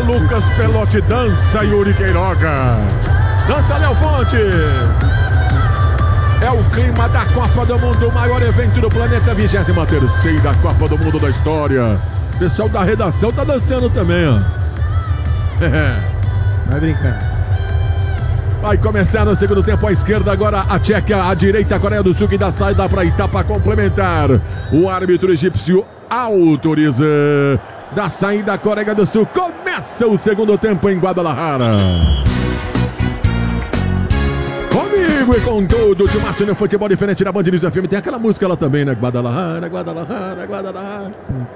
Lucas Pelotti, dança Yuri Queiroga. Dança Léo Fontes. É o clima da Copa do Mundo, o maior evento do planeta, 23ª Copa do Mundo da história. O pessoal da redação tá dançando também, ó. Vai brincar. Vai começar no segundo tempo, à esquerda agora a Tcheca, à direita a Coreia do Sul, que dá saída para etapa complementar. O árbitro egípcio autoriza. Da saída a Coreia do Sul, começa o segundo tempo em Guadalajara. Comigo e com tudo, de Márcio no futebol diferente da Band News FM. Tem aquela música lá também, né? Guadalajara, Guadalajara, Guadalajara.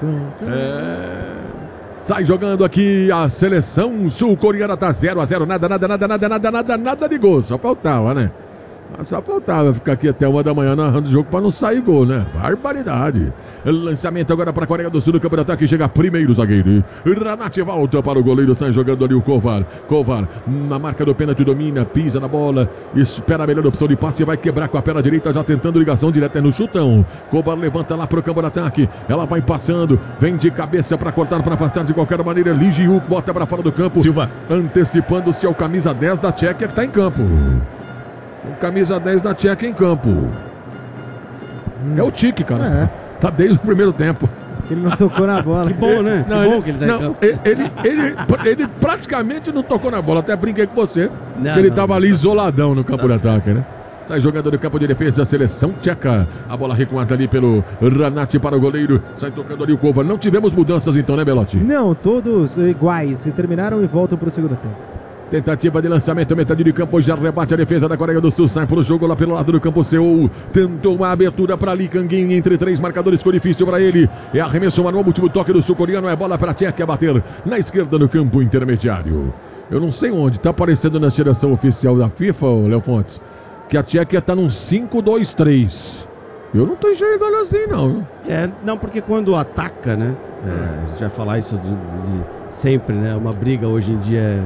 Sai jogando aqui a seleção sul-coreana, tá 0-0, nada de gol, só faltava, né? Só faltava ficar aqui até 1 da manhã narrando o jogo para não sair gol, né? Barbaridade. Lançamento agora para a Coreia do Sul no campo de ataque. Chega primeiro o zagueiro. Ranate volta para o goleiro. Sai jogando ali o Kovar. Kovar na marca do pênalti, domina, pisa na bola. Espera a melhor opção de passe. Vai quebrar com a perna direita, já tentando ligação direta no chutão. Kovar levanta lá para o campo de ataque. Ela vai passando. Vem de cabeça para cortar, para afastar de qualquer maneira. Lee Ji-wook bota para fora do campo. Silva. Antecipando-se ao camisa 10 da Tchequia, que está em campo. Camisa 10 da Tchequia em campo. É o Tique, cara. Tá desde o primeiro tempo. Ele não tocou na bola. Que bom, né? Que bom que ele tá em campo. Ele praticamente não tocou na bola. Até brinquei com você. Que ele tava ali isoladão no campo de ataque, né? Sai jogando no campo de defesa, a seleção tcheca. A bola recuada ali pelo Ranate para o goleiro. Sai tocando ali o Kovar. Não tivemos mudanças então, né, Belotti? Não, todos iguais. Terminaram e voltam para o segundo tempo. Tentativa de lançamento, metade de campo, já rebate a defesa da Coreia do Sul, sai pro jogo lá pelo lado do campo, Seul tentou uma abertura para Lee Kang-in, entre três marcadores, ficou difícil para ele, é arremesso manual, último toque do sul-coreano, é bola para a Tchequia bater na esquerda no campo intermediário. Eu não sei onde, tá aparecendo na seleção oficial da FIFA, Léo Fontes, que a Tchequia tá num 5-2-3. Eu não tô enxergando assim, não. Não, porque quando ataca, né, a gente vai falar isso de sempre, né, uma briga hoje em dia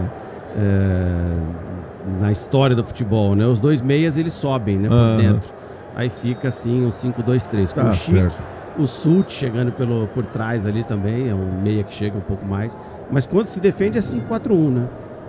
na história do futebol, né? Os dois meias eles sobem, né, por dentro. Aí fica assim um 5-2-3. Tá certo. O Sult chegando por trás ali também, é um meia que chega um pouco mais. Mas quando se defende é 5-4-1, né?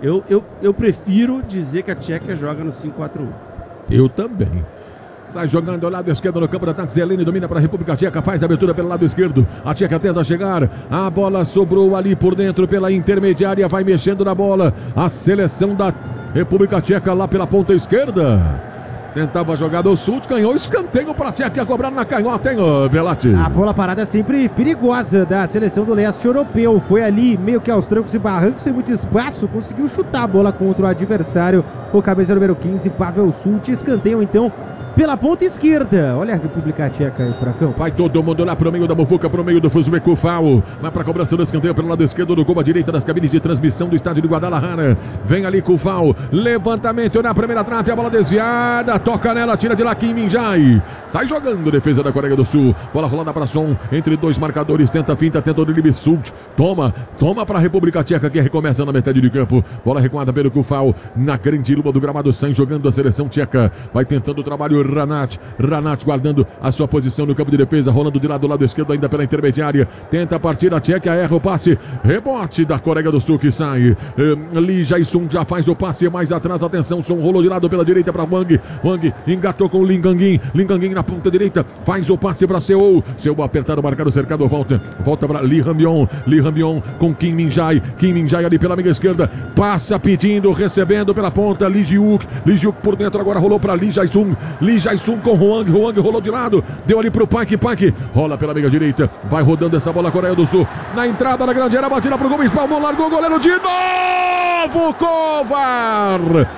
Eu prefiro dizer que a Tchequia joga no 5-4-1. Eu também. Sai jogando ao lado esquerdo no campo de ataque. Zelene domina para a República Tcheca. Faz a abertura pelo lado esquerdo. A Tcheca tenta chegar. A bola sobrou ali por dentro pela intermediária. Vai mexendo na bola. A seleção da República Tcheca lá pela ponta esquerda. Tentava jogar do Sul. Ganhou escanteio para a Tcheca cobrar na canhota, hein, Belatti? A bola parada é sempre perigosa da seleção do leste europeu. Foi ali meio que aos trancos e barrancos, sem muito espaço. Conseguiu chutar a bola contra o adversário. O cabeça número 15, Pavel Sult. Escanteio então pela ponta esquerda. Olha a República Tcheca aí, Furacão. Vai todo mundo lá pro meio da muvuca, pro meio do Fuzue Kufal. Vai pra cobrança do escanteio pelo lado esquerdo do gol à direita das cabines de transmissão do estádio de Guadalajara. Vem ali Kufal. Levantamento na primeira trave, a bola desviada. Toca nela, tira de lá Kim Min-jae. Sai jogando, defesa da Coreia do Sul. Bola rolada pra Son, entre dois marcadores. Tenta finta, tenta o drible Sult. Toma pra República Tcheca, que recomeça na metade de campo. Bola recuada pelo Kufal. Na grande luba do gramado, sai jogando a seleção tcheca. Vai tentando o trabalho Ranate guardando a sua posição no campo de defesa, rolando de lado, lado esquerdo ainda pela intermediária, tenta partir a Tchequia, erra o passe, rebote da Coreia do Sul que sai. Lee Jae-sung já faz o passe mais atrás, atenção, Son rolou de lado pela direita para Wang engatou com o Lee Kang-in na ponta direita, faz o passe para Seul apertado, marcado, cercado, volta para Lee Hambyon com Kim Min-jae ali pela amiga esquerda, passa pedindo, recebendo pela ponta, Lee Ji-wook por dentro, agora rolou para Lee Jae-sung com Hwang rolou de lado, deu ali pro Park, rola pela amiga direita, vai rodando essa bola, Coreia do Sul, na entrada da grande área, batida pro gol, espalmou, largou o goleiro de novo, Kovar!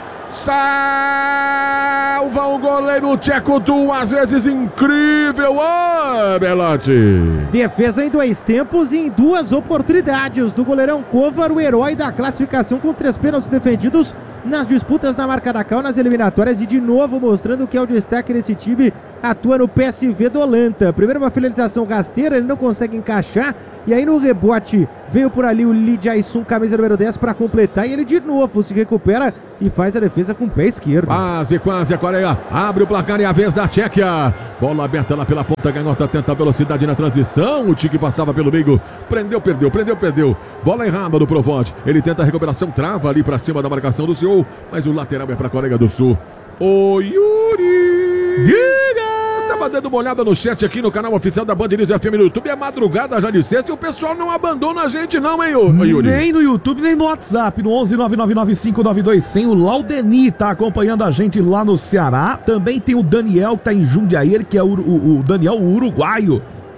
Salva o goleiro tcheco duas vezes, incrível, Belatti. Defesa em dois tempos e em duas oportunidades do goleirão Kovar, o herói da classificação com 3 pênaltis defendidos nas disputas na marca da cal nas eliminatórias e de novo mostrando que é o destaque desse time atua no PSV do Holanda. Primeiro uma finalização rasteira, ele não consegue encaixar, e aí no rebote veio por ali o Lee Jae-sung, camisa número 10, para completar, e ele de novo se recupera e faz a defesa com o pé esquerdo. Quase a Coreia abre o placar e a vez da Tchequia. Bola aberta lá pela ponta, Ganhota tenta velocidade na transição, o Tique passava pelo meio, prendeu. Bola errada do Provode, ele tenta a recuperação, trava ali para cima da marcação do Seul, mas o lateral é para a Coreia do Sul. O Yuri! Diga! Tava dando uma olhada no chat aqui no canal oficial da Band News FM no YouTube. É madrugada, já dissesse, e o pessoal não abandona a gente não, hein, Yuri? Nem no YouTube, nem no WhatsApp, no 11-999-592-100. O Laudeni tá acompanhando a gente lá no Ceará. Também tem o Daniel, que tá em Jundiaí, ele que é o Daniel, o uruguaio.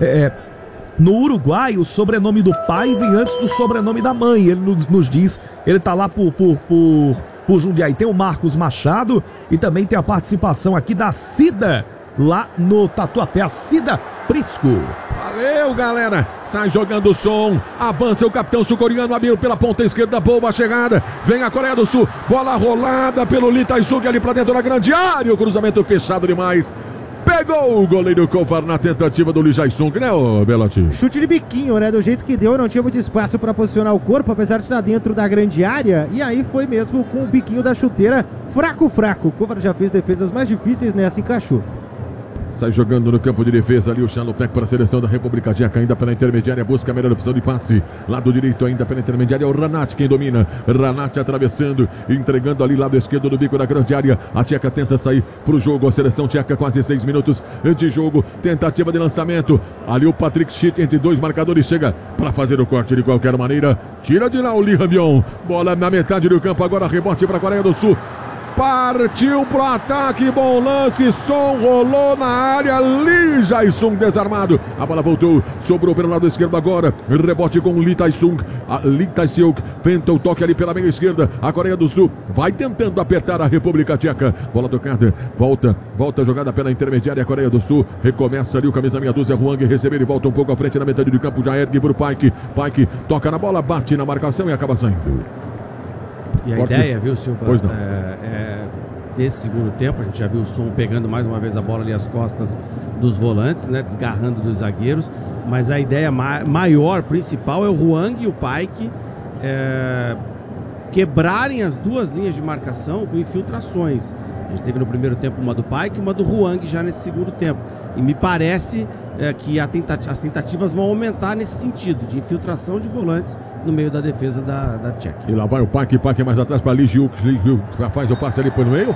No Uruguai, o sobrenome do pai vem antes do sobrenome da mãe. Ele nos diz, ele tá lá por Jundiaí. Tem o Marcos Machado e também tem a participação aqui da Cida, lá no Tatuapé, a Cida Prisco. Valeu, galera. Sai jogando o som. Avança o capitão sul-coreano, abriu pela ponta esquerda. Boa chegada. Vem a Coreia do Sul. Bola rolada pelo Lee Tae-sung ali pra dentro da grande área. O cruzamento fechado demais. Pegou o goleiro Kovar na tentativa do Lee Jae-sung, né, Belotti? Chute de biquinho, né? Do jeito que deu, não tinha muito espaço para posicionar o corpo, apesar de estar dentro da grande área. E aí foi mesmo com o biquinho da chuteira, fraco. O Kovar já fez defesas mais difíceis, nessa encaixou. Sai jogando no campo de defesa ali o Chalopek para a seleção da República Tcheca, ainda pela intermediária, busca a melhor opção de passe. Lado direito ainda pela intermediária é o Ranat quem domina. Ranat atravessando, entregando ali lado esquerdo do bico da grande área. A Tcheca tenta sair para o jogo, a seleção tcheca quase 6 minutos de jogo. Tentativa de lançamento, ali o Patrick Schick entre dois marcadores, chega para fazer o corte de qualquer maneira. Tira de lá o Lee Rambion, bola na metade do campo, agora rebote para a Coreia do Sul. Partiu pro ataque, bom lance, som rolou na área, Lee Jae-sung desarmado, a bola voltou, sobrou pelo lado esquerdo agora, rebote com Lee Tae-sung, Lee Tae-seung, tenta o toque ali pela meia esquerda, a Coreia do Sul vai tentando apertar a República Tcheca, bola tocada, volta jogada pela intermediária, a Coreia do Sul, recomeça ali o camisa meia dúzia, Hwang recebeu, ele volta um pouco à frente na metade do campo, já ergue pro Paik toca na bola, bate na marcação e acaba saindo. E a ideia, viu, Silva? Pois não. Nesse segundo tempo, a gente já viu o Som pegando mais uma vez a bola ali às costas dos volantes, né? Desgarrando dos zagueiros. Mas a ideia maior, principal, é o Hwang e o Paik quebrarem as duas linhas de marcação com infiltrações. A gente teve no primeiro tempo uma do Paik e uma do Hwang já nesse segundo tempo. E me parece que as tentativas vão aumentar nesse sentido, de infiltração de volantes no meio da defesa da Tchequia. E lá vai o Paik mais atrás para Lee Jiuk faz o passe ali por meio,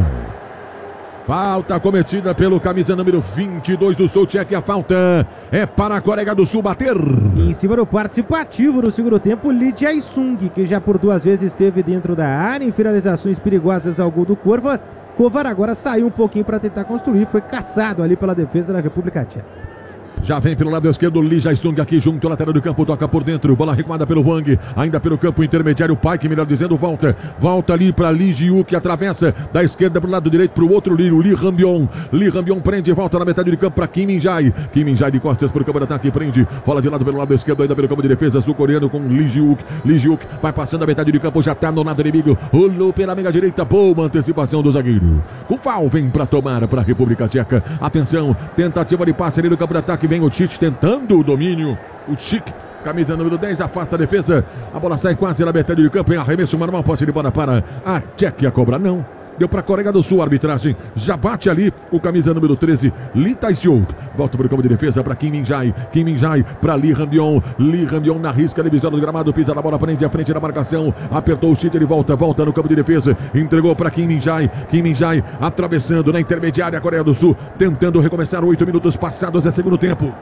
falta cometida pelo camisa número 22 do Sul Tchequia, falta é para a Coreia do Sul bater. E em cima do participativo no segundo tempo, Lee Jae-sung, que já por 2 vezes esteve dentro da área em finalizações perigosas ao gol do Kovar agora saiu um pouquinho para tentar construir, foi caçado ali pela defesa da República Tcheca. Já vem pelo lado esquerdo, Lee Jae-sung aqui junto, lateral do campo, toca por dentro, bola recuada pelo Hwang, ainda pelo campo intermediário, Paik, melhor dizendo, volta ali para Lee Jiuk, atravessa da esquerda pro lado direito pro outro Lee, o Lee Rambion prende e volta na metade do campo para Kim Min-jae de costas pro campo de ataque, prende, rola de lado pelo lado esquerdo, ainda pelo campo de defesa, sul-coreano com Lee Jiuk vai passando a metade do campo, já tá no lado inimigo, rolou pela meia direita, boa antecipação do zagueiro, Koval vem para tomar para a República Tcheca, atenção, tentativa de passe ali no campo de ataque, vem o Tite tentando o domínio, o Chic, camisa número 10, afasta a defesa, a bola sai quase na metade do campo, em arremesso manual, posse de bola para a Tchequia, cobra não. Deu para a Coreia do Sul a arbitragem. Já bate ali o camisa número 13, Lee Tae-seung. Volta para o campo de defesa para Kim Min-jae para Lee Rambion na risca divisória do gramado. Pisa na bola, prende à frente da marcação. Apertou o chute, ele volta no campo de defesa. Entregou para Kim Min-jae atravessando na intermediária. A Coreia do Sul tentando recomeçar. 8 minutos passados, é segundo tempo.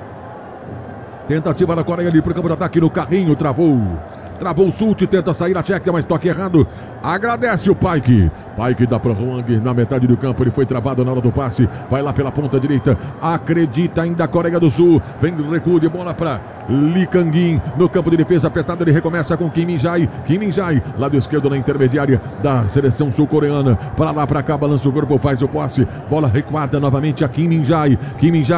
Tentativa da Coreia ali para o campo de ataque no carrinho. Travou o Sult, tenta sair a Tchequia, mas toque errado. Agradece o Paik dá para Hwang na metade do campo. Ele foi travado na hora do passe. Vai lá pela ponta direita. Acredita ainda a Coreia do Sul. Vem recuo de bola para Lee Kang-in no campo de defesa apertado. Ele recomeça com Kim Min-jae, lado esquerdo na intermediária da seleção sul-coreana. Para lá, para cá, balança o corpo, faz o passe. Bola recuada novamente a Kim Min-jae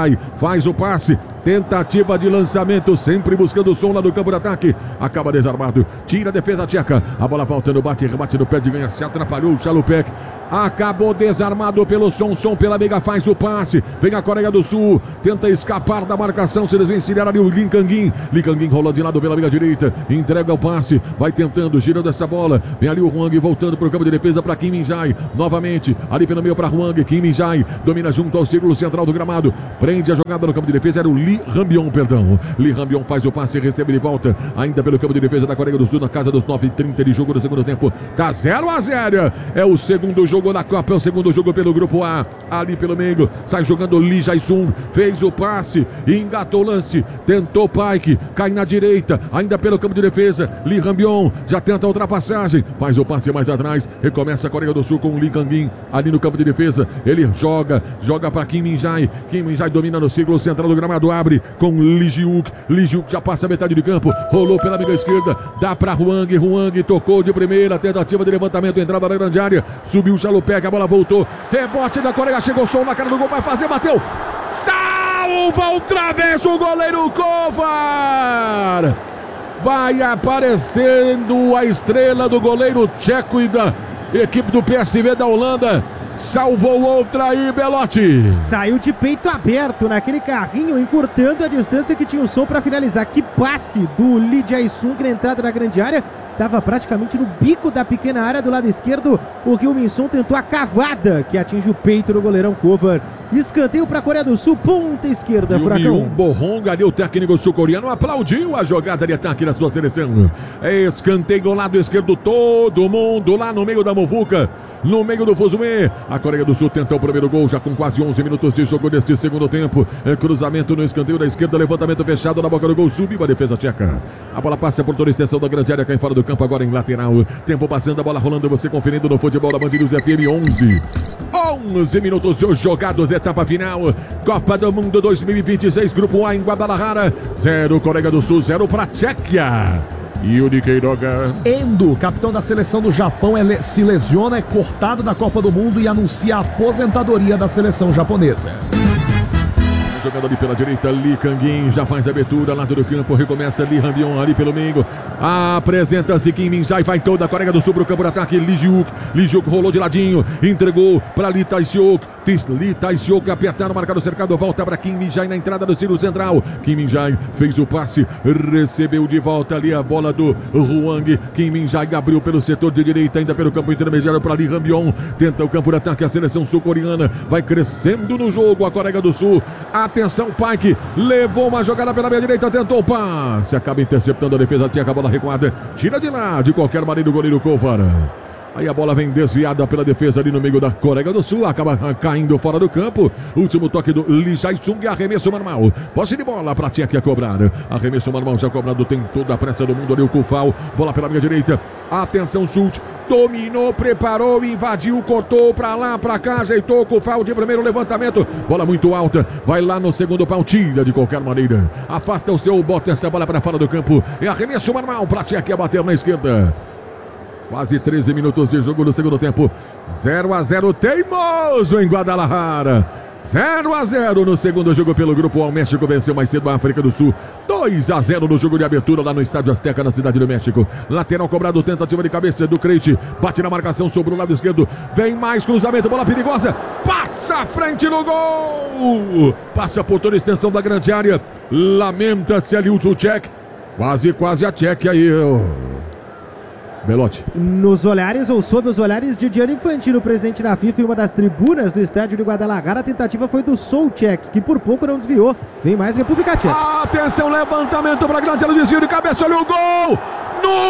faz o passe. Tentativa de lançamento, sempre buscando o som lá do campo de ataque. Acaba desarmado. Eduardo. Tira a defesa tcheca. A bola volta no bate no pé de ganha. Se atrapalhou o Chalupek. Acabou desarmado pelo Sonson. Pela meiga faz o passe. Vem a Coreia do Sul. Tenta escapar da marcação. Se desvencilhar ali o Lee Kang-in. Lee Kang-in rolando de lado pela meiga direita. Entrega o passe. Vai tentando, girando essa bola. Vem ali o Hwang voltando para o campo de defesa para Kim Min-jae. Novamente. Ali pelo meio para Hwang. Kim Min-jae domina junto ao círculo central do gramado. Prende a jogada no campo de defesa. Era o Lee Rambion, perdão. Lee Rambion faz o passe e recebe de volta. Ainda pelo campo de defesa da Coreia do Sul. Na casa dos 9h30 de jogo do segundo tempo. Tá 0-0. É o segundo jogo da Copa. É o segundo jogo pelo grupo A. Ali pelo meio. Sai jogando Lee Jae-sung. Fez o passe. Engatou o lance. Tentou Paik. Cai na direita. Ainda pelo campo de defesa. Lee Rambion já tenta a ultrapassagem. Faz o passe mais atrás. Recomeça a Coreia do Sul com o Lee Kang-in. Ali no campo de defesa. Ele joga para Kim Min-jae. Kim Min-jae domina no círculo central do gramado. Abre com Lee Ji-wook. Lee Ji-wook já passa a metade de campo. Rolou pela amiga esquerda. Dá para Hwang. Hwang tocou de primeira. Tentativa de levantamento. Entrada na grande área. Subiu o Chalupek. A bola voltou. Rebote da Coreia. Chegou o som na cara do gol. Vai fazer. Bateu. Salva outra vez o goleiro Kovar. Vai aparecendo a estrela do goleiro tcheco e da equipe do PSV da Holanda. Salvou outra aí, Belotti. Saiu de peito aberto naquele carrinho, encurtando a distância que tinha o som para finalizar. Que passe do Lee Jae-sung na entrada da grande área. Estava praticamente no bico da pequena área do lado esquerdo. O Ryung Min-sung tentou a cavada que atinge o peito do goleirão Kovar. Escanteio para a Coreia do Sul, ponta esquerda, Furacão. Myung Bohong, ali o técnico sul-coreano aplaudiu a jogada de ataque da sua seleção. Escanteio do lado esquerdo, todo mundo lá no meio da muvuca, no meio do fuzuê. A Coreia do Sul tenta o primeiro gol, já com quase 11 minutos de jogo neste segundo tempo. Cruzamento no escanteio da esquerda, levantamento fechado na boca do gol, subiu a defesa tcheca. A bola passa por toda a extensão da grande área, cai fora do campo, agora em lateral. Tempo passando, a bola rolando, você conferindo no futebol da Band News FM 11 minutos jogados, etapa final, Copa do Mundo 2026, Grupo A em Guadalajara, 0 Coreia do Sul, 0 para Tchequia. Yuri Queiroga. Endo, capitão da seleção do Japão, se lesiona, é cortado da Copa do Mundo e anuncia a aposentadoria da seleção japonesa. Jogando ali pela direita, Lee Kang-in já faz a abertura, lado do campo, recomeça Lee Rambion ali pelo meio, apresenta-se Kim Min-jae, vai toda a Coreia do Sul pro campo de ataque, Lee Ji-wook rolou de ladinho, entregou para Lee Tae-seok, apertaram, marcado o cercado, volta para Kim Min-jae na entrada do círculo central, Kim Min-jae fez o passe, recebeu de volta ali a bola do Hwang, Kim Min-jae abriu pelo setor de direita, ainda pelo campo intermediário para Lee Rambion, tenta o campo de ataque, a seleção sul-coreana vai crescendo no jogo, a Coreia do Sul. Atenção, Paik, levou uma jogada pela meia direita, tentou o passe, acaba interceptando a defesa, tinha a bola recuada, tira de lá, de qualquer maneira o goleiro Kovar. Aí a bola vem desviada pela defesa ali no meio da Coreia do Sul, acaba caindo fora do campo. Último toque do Lee Jae-sung, arremesso normal. Posse de bola para a Tchequia cobrar. Arremesso normal já cobrado, tem toda a pressa do mundo ali o Kufal. Bola pela minha direita. Atenção, Sult. Dominou, preparou, invadiu, cortou para lá, para cá, ajeitou o Kufal de primeiro levantamento. Bola muito alta, vai lá no segundo pau, tira de qualquer maneira. Afasta o seu, bota essa bola para fora do campo. É arremesso normal para a Tchequia bater na esquerda. Quase 13 minutos de jogo no segundo tempo. 0-0, teimoso em Guadalajara. 0-0 no segundo jogo pelo Grupo A. O México venceu mais cedo a África do Sul. 2-0 no jogo de abertura lá no Estádio Azteca, na Cidade do México. Lateral cobrado, tentativa de cabeça do Crete. Bate na marcação sobre o lado esquerdo. Vem mais cruzamento, bola perigosa. Passa à frente no gol. Passa por toda a extensão da grande área. Lamenta-se ali o Zucek. Quase a Tchequia aí. Belotti. Nos olhares ou sob os olhares de Gianni Infantino, presidente da FIFA, em uma das tribunas do estádio de Guadalajara, a tentativa foi do Souček, que por pouco não desviou. Vem mais República Tcheca. Atenção, levantamento para grande, desvio de cabeça, olha o gol! No